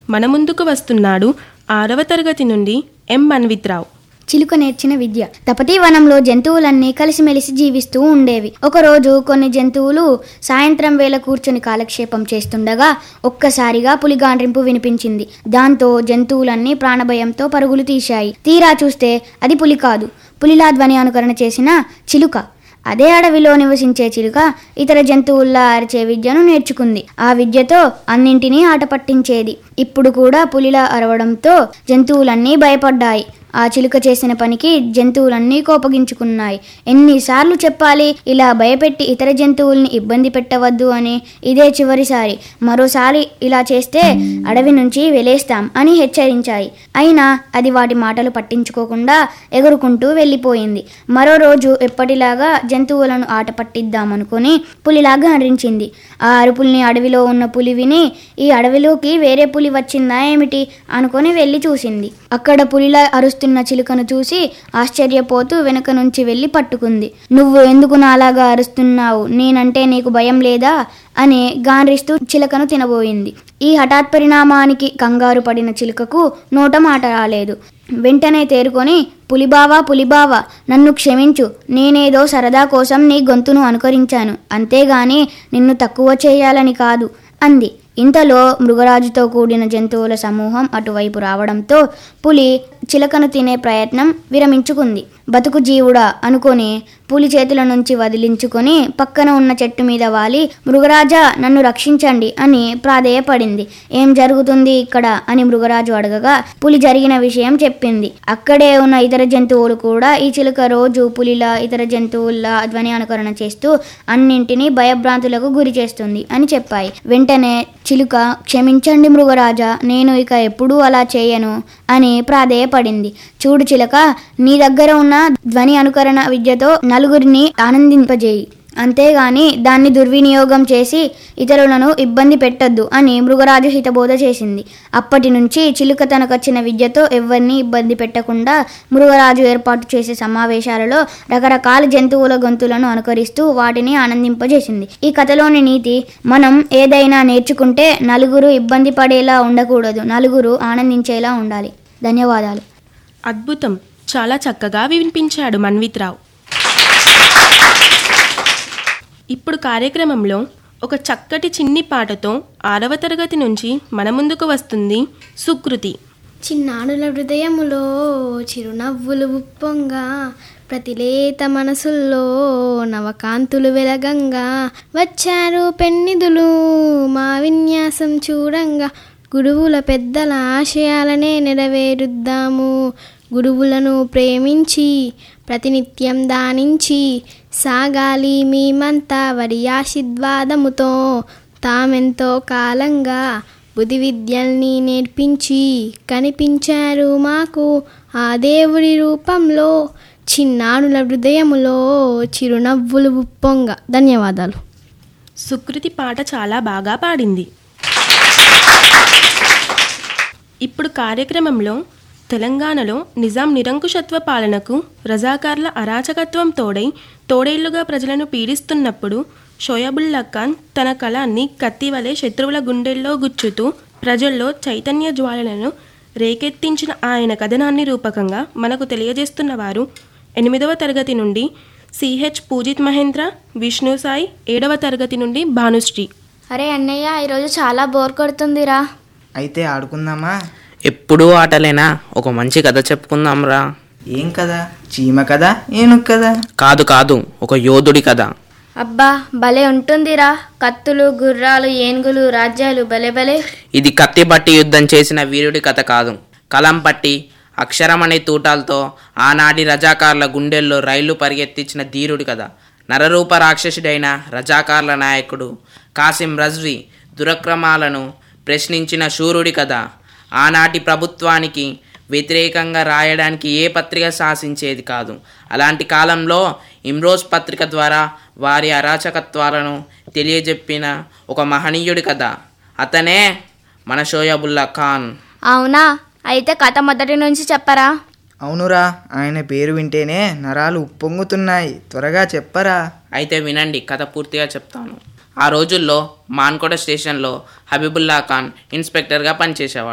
మన ముందుకు వస్తున్నాడు 6వ తరగతి నుండి ఎం మన్విత్రావు. చిలుక నేర్చిన విద్య. తపతీ వనంలో జంతువులన్నీ కలిసిమెలిసి జీవిస్తూ ఉండేవి. ఒకరోజు కొన్ని జంతువులు సాయంత్రం వేళ కూర్చొని కాలక్షేపం చేస్తుండగా ఒక్కసారిగా పులి గాండ్రింపు వినిపించింది. దాంతో జంతువులన్నీ ప్రాణభయంతో పరుగులు తీశాయి. తీరా చూస్తే అది పులి కాదు, పులిలా ధ్వని అనుకరణ చేసిన చిలుక. అదే అడవిలో నివసించే చిలుక ఇతర జంతువుల్లా అరిచే విద్యను నేర్చుకుంది. ఆ విద్యతో అన్నింటినీ ఆట పట్టించేది. ఇప్పుడు కూడా పులిలా అరవడంతో జంతువులన్నీ భయపడ్డాయి. ఆ చిలుక చేసిన పనికి జంతువులన్నీ కోపగించుకున్నాయి. ఎన్నిసార్లు చెప్పాలి, ఇలా భయపెట్టి ఇతర జంతువుల్ని ఇబ్బంది పెట్టవద్దు అని. ఇదే చివరిసారి, మరోసారి ఇలా చేస్తే అడవి నుంచి వెలేస్తాం అని హెచ్చరించాయి. అయినా అది వాటి మాటలు పట్టించుకోకుండా ఎగురుకుంటూ వెళ్ళిపోయింది. మరో రోజు ఎప్పటిలాగా జంతువులను ఆట పట్టిద్దామనుకుని పులిలాగా అరించింది. ఆ అరుపుల్ని అడవిలో ఉన్న పులి విని ఈ అడవిలోకి వేరే పులి వచ్చిందా ఏమిటి అనుకొని వెళ్ళి చూసింది. అక్కడ పులిలా అరుస్తున్న చిలుకను చూసి ఆశ్చర్యపోతూ వెనక నుంచి వెళ్ళి పట్టుకుంది. నువ్వు ఎందుకు నాలాగా అరుస్తున్నావు? నేనంటే నీకు భయం లేదా అని గాండ్రిస్తూ చిలుకను తినబోయింది. ఈ హఠాత్ పరిణామానికి కంగారు పడిన చిలుకకు నోట మాట రాలేదు. వెంటనే తేరుకొని, పులిబావా, నన్ను క్షమించు. నేనేదో సరదా కోసం నీ గొంతును అనుకరించాను, అంతేగాని నిన్ను తక్కువ చేయాలని కాదు అంది. ఇంతలో మృగరాజుతో కూడిన జంతువుల సమూహం అటువైపు రావడంతో పులి చిలకను తినే ప్రయత్నం విరమించుకుంది. బతుకు జీవుడా అనుకొని పులి చేతుల నుంచి వదిలించుకొని పక్కన ఉన్న చెట్టు మీద వాలి, మృగరాజా నన్ను రక్షించండి అని ప్రాధేయపడింది. ఏం జరుగుతుంది ఇక్కడ అని మృగరాజు అడగగా పులి జరిగిన విషయం చెప్పింది. అక్కడే ఉన్న ఇతర జంతువులు కూడా ఈ చిలుక రోజు పులిలా ఇతర జంతువుల్లా ధ్వని అనుకరణ చేస్తూ అన్నింటినీ భయభ్రాంతులకు గురి చేస్తుంది అని చెప్పాయి. వెంటనే చిలుక, క్షమించండి మృగరాజా, నేను ఇక ఎప్పుడూ అలా చేయను అని ప్రాధేయపడింది. చూడు చిలక, నీ దగ్గర ఉన్న ధ్వని అనుకరణ విద్యతో నలుగురిని ఆనందింపజేయి, అంతేగాని దాన్ని దుర్వినియోగం చేసి ఇతరులను ఇబ్బంది పెట్టొద్దు అని మృగరాజు హితబోధ చేసింది. అప్పటి నుంచి చిలుక తనకొచ్చిన విద్యతో ఎవరిని ఇబ్బంది పెట్టకుండా మృగరాజు ఏర్పాటు చేసే సమావేశాలలో రకరకాల జంతువుల గొంతులను అనుకరిస్తూ వాటిని ఆనందింపజేసింది. ఈ కథలోని నీతి, మనం ఏదైనా నేర్చుకుంటే నలుగురు ఇబ్బంది పడేలా ఉండకూడదు, నలుగురు ఆనందించేలా ఉండాలి. ధన్యవాదాలు. అద్భుతం, చాలా చక్కగా వినిపించాడు మన్విత్రావు. ఇప్పుడు కార్యక్రమంలో ఒక చక్కటి చిన్ని పాటతో 6వ తరగతి నుంచి మన ముందుకు వస్తుంది సుకృతి. చిన్నాడుల హృదయములో చిరునవ్వులు ఉప్పొంగా, ప్రతిలేత మనసుల్లో నవకాంతులు వెలగంగా, వచ్చారు పెన్నిధులు మా విన్యాసం చూడంగా, గురువుల పెద్దల ఆశయాలనే నెరవేరుద్దాము, గురువులను ప్రేమించి ప్రతినిత్యం దానించి, సాగాలి మేమంతా వారి ఆశీర్వాదముతో, తామెంతో కాలంగా బుద్ధి విద్యల్ని నేర్పించి కనిపించారు మాకు ఆ దేవుడి రూపంలో, చిన్నానుల హృదయములో చిరునవ్వులు ఉప్పొంగ. ధన్యవాదాలు. సుకృతి పాట చాలా బాగా పాడింది. ఇప్పుడు కార్యక్రమంలో తెలంగాణలో నిజాం నిరంకుశత్వ పాలనకు రజాకార్ల అరాచకత్వం తోడేళ్లుగా ప్రజలను పీడిస్తున్నప్పుడు షోయబుల్లా ఖాన్ తన కళాన్ని కత్తివలే శత్రువుల గుండెల్లో గుచ్చుతూ ప్రజల్లో చైతన్య జ్వాలలను రేకెత్తించిన ఆయన కథనాన్ని రూపకంగా మనకు తెలియజేస్తున్నవారు 8వ తరగతి నుండి సిహెచ్ పూజిత్ మహేంద్ర, విష్ణు సాయి, 7వ తరగతి నుండి భానుశ్రీ. అరే అన్నయ్య, ఈరోజు చాలా బోర్ కొడుతుందిరా. అయితే ఆడుకుందామా? ఎప్పుడూ ఆటలేనా? ఒక మంచి కథ చెప్పుకుందాంరా. ఏం కదా? చీమ కదా, ఏనుగు కదా? కాదు, ఒక యోధుడి కథ. అబ్బా, భలే ఉంటుందిరా. కత్తులు, గుర్రాలు, ఏనుగులు, రాజ్యాలు, భలే. ఇది కత్తి పట్టి యుద్ధం చేసిన వీరుడి కథ కాదు, కలం పట్టి అక్షరం అనే తూటాలతో ఆనాటి రజాకార్ల గుండెల్లో రైళ్లు పరిగెత్తించిన ధీరుడి కథ. నరరూప రాక్షసుడైన రజాకార్ల నాయకుడు కాసిం రజ్వీ దురక్రమాలను ప్రశ్నించిన శూరుడి కథ. ఆనాటి ప్రభుత్వానికి వ్యతిరేకంగా రాయడానికి ఏ పత్రిక శాసించేది కాదు. అలాంటి కాలంలో ఇమ్రోజ్ పత్రిక ద్వారా వారి అరాచకత్వాలను తెలియజెప్పిన ఒక మహనీయుడి కథ. అతనే మన షోయబుల్లా ఖాన్. అవునా? అయితే కథ మొదటి నుంచి చెప్పరా. అవునురా, ఆయన పేరు వింటేనే నరాలు ఉప్పొంగుతున్నాయి. త్వరగా చెప్పరా. అయితే వినండి, కథ పూర్తిగా చెప్తాను. ఆ రోజుల్లో మాన్కోట స్టేషన్లో హబీబుల్లా ఖాన్ ఇన్స్పెక్టర్గా పనిచేసేవాడు.